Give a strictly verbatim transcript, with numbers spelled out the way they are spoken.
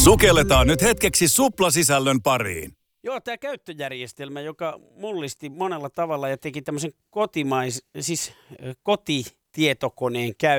Sukelletaan nyt hetkeksi suplasisällön pariin. Joo, tämä käyttöjärjestelmä, joka mullisti monella tavalla ja teki tämmöisen kotimais, siis kotitietokoneen käytön.